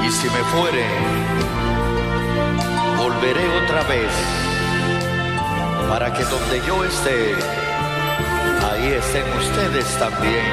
Y si me fuere, volveré otra vez, para que donde yo esté, ahí estén ustedes también.